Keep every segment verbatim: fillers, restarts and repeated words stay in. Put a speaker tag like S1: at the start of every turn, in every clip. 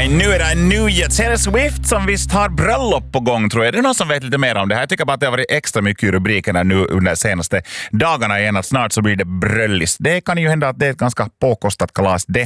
S1: Nej, nu är det en nyhet. Taylor Swift som visst har bröllop på gång, tror jag. Det är någon som vet lite mer om det här. Jag tycker bara att det har varit extra mycket i rubrikerna nu under de senaste dagarna igen. Att snart så blir det bröllis. Det kan ju hända att det är ett ganska påkostat kalas det.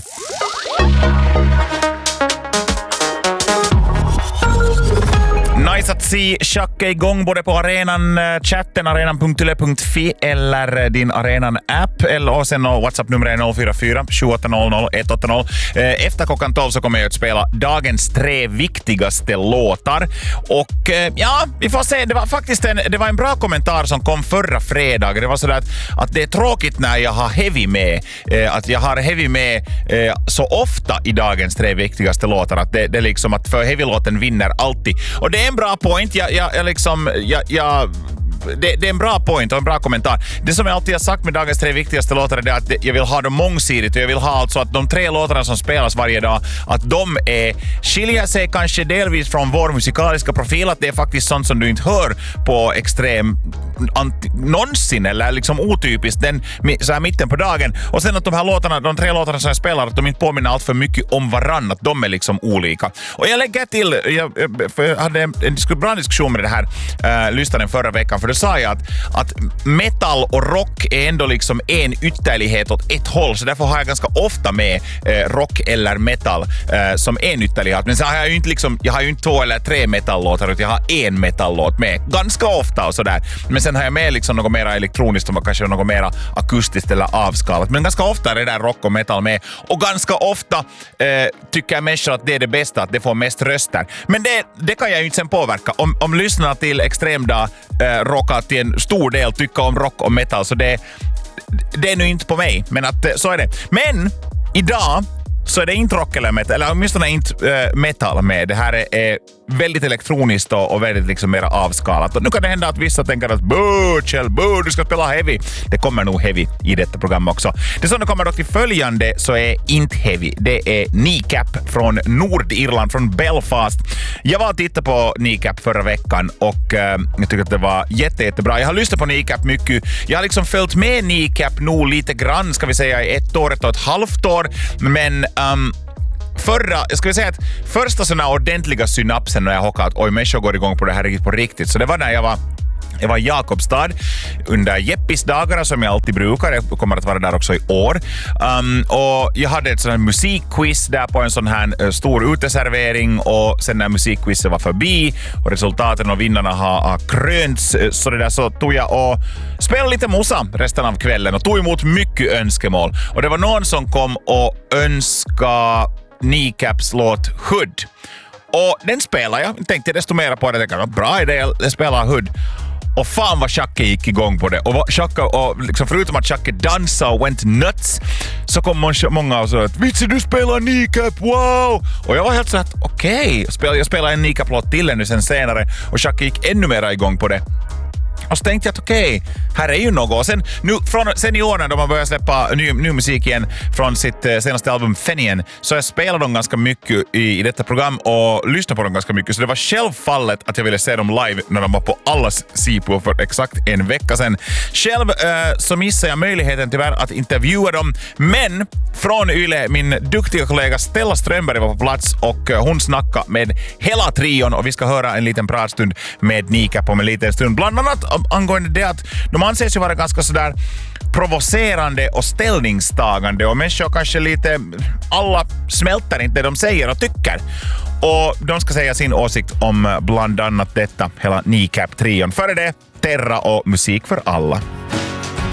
S1: Nice att se schack är igång både på arenan, chatten arenan punkt yle punkt fi eller din arenan-app eller och sen WhatsApp-nummer är noll fyra fyra sju åtta noll noll ett åtta noll. Efter klockan tolv så kommer jag att spela dagens tre viktigaste låtar. Och ja, vi får se. Det var faktiskt en, det var en bra kommentar som kom förra fredagen. Det var sådär att, att det är tråkigt när jag har heavy med. Att jag har heavy med så ofta i dagens tre viktigaste låtar. Att det, det är liksom att för heavy-låten vinner alltid. Och det är en bra point. Jag, jag, jag liksom... Jag, jag, det, det är en bra point och en bra kommentar. Det som jag alltid har sagt med dagens tre viktigaste låtar är det att jag vill ha dem mångsidigt och jag vill ha alltså att de tre låtarna som spelas varje dag, att de är, skiljer sig kanske delvis från vår musikaliska profil, att det är faktiskt sånt som du inte hör på extrem anti, någonsin eller liksom otypiskt den, så här mitten på dagen. Och sen att de här låtarna, de tre låtarna som jag spelar, att de inte påminner allt för mycket om varann, att de är liksom olika. Och jag lägger till, jag, jag hade en, en bra diskussion med det här uh, lyssnaren förra veckan, för då sa jag att, att metal och rock är ändå liksom en ytterlighet åt ett håll, så därför har jag ganska ofta med eh, rock eller metal eh, som en ytterlighet. Men så har jag ju inte liksom, jag har ju inte två eller tre metallåtar, utan jag har en metallåt med ganska ofta och sådär. Men sen har jag med liksom något mer elektroniskt och kanske något mer akustiskt eller avskalat. Men ganska ofta är det där rock och metal med. Och ganska ofta eh, tycker jag människor att det är det bästa, att det får mest röster. Men det, det kan jag ju inte sen påverka. Om, om lyssnarna till Extremdag eh, rock att till en stor del tycka om rock och metal, så det, det är nu inte på mig, men att så är det. Men idag så är det inte rock eller metal, eller åtminstone inte äh, metal med. Det här är, är väldigt elektroniskt och, och väldigt liksom mer avskalat. Och nu kan det hända att vissa tänker att boo, Kjell, boo, du ska spela heavy. Det kommer nog heavy i detta program också. Det som det kommer dock till följande så är inte heavy. Det är Kneecap från Nordirland, från Belfast. Jag var och tittade på Kneecap förra veckan och äh, jag tycker att det var jätte, jättebra. Jag har lyssnat på Kneecap mycket. Jag har liksom följt med Kneecap nog lite grann, ska vi säga, i ett år, ett och ett halvt år. Men Um, förra, jag ska säga att första såna ordentliga synapsen när jag hockade att oj, människor går igång på det här på riktigt. Så det var när jag var Jag var i Jakobstad under Jeppis dagar som jag alltid brukar. Jag kommer att vara där också i år. Um, och jag hade ett sån här musikquiz där på en sån här uh, stor uteservering. Och sen när musikquizet var förbi och resultaten och vinnarna har, har krönts, så det där, så tog jag och spelade lite musa resten av kvällen och tog emot mycket önskemål. Och det var någon som kom och önskade Kneecaps låt Hood. Och den spelar jag. Jag tänkte desto mer på det. Jag tänkte, bra idé, jag spelar Hood. Och fan vad Chucky gick igång på det. Och, Chucky, och liksom förutom att Chucky dansade och went nuts, så kom många och sa att vitsi, du spelar Kneecap, wow! Och jag var helt så att okej, okay. Jag spelade en Kneecap-låt till ännu sen senare. Och Chucky gick ännu mer igång på det. Och så tänkte jag att okej, okay, här är ju något. Och sen, nu, från, sen i år när man börjar släppa ny, ny musik igen från sitt eh, senaste album Fenian, så jag spelade dem ganska mycket i, i detta program och lyssnade på dem ganska mycket. Så det var självfallet att jag ville se dem live när de var på allas Sipo för exakt en vecka sedan. Själv eh, så missade jag möjligheten tyvärr att intervjua dem. Men från Yle, min duktiga kollega Stella Strömberg var på plats och eh, hon snackade med hela trion. Och vi ska höra en liten pratstund med Kneecap om en liten stund. Bland annat angående det att de anses ju vara ganska sådär provocerande och ställningstagande och människor kanske lite, alla smälter inte det de säger och tycker. Och de ska säga sin åsikt om bland annat detta, hela Kneecap-trion. Före det, Terra och musik för alla.